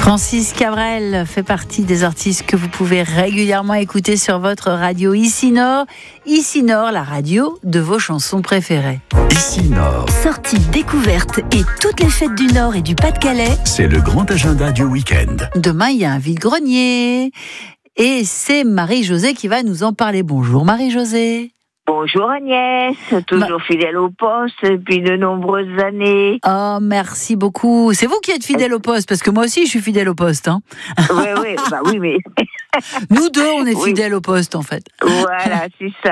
Francis Cabrel fait partie des artistes que vous pouvez régulièrement écouter sur votre radio Ici Nord. Ici Nord, la radio de vos chansons préférées. Ici Nord. Sorties, découvertes et toutes les fêtes du Nord et du Pas-de-Calais. C'est le grand agenda du week-end. Demain, il y a un vide-grenier. Et c'est Marie-Josée qui va nous en parler. Bonjour Marie-Josée. Bonjour Agnès, toujours fidèle au poste depuis de nombreuses années. Oh, merci beaucoup. C'est vous qui êtes fidèle au poste, parce que moi aussi je suis fidèle au poste. Hein. Oui, mais... Nous deux, on est Oui. fidèles au poste en fait. Voilà, c'est ça.